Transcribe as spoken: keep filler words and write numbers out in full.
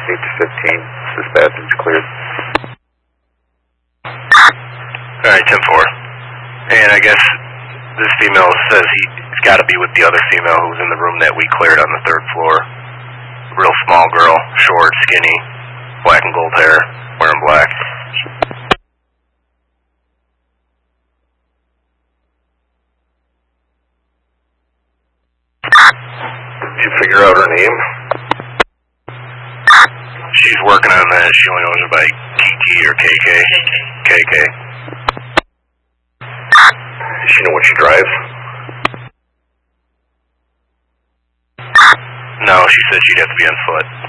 eight to fifteen. This passage cleared. Alright, ten four. And I guess this female says he's got to be with the other female who was in the room that we cleared on the third floor. Real small girl, short, skinny, black and gold hair, wearing black. Did you figure out her name? She's working on that. She only knows her by Kiki or K K. K K. Does she know what she drives? No, she said she'd have to be on foot.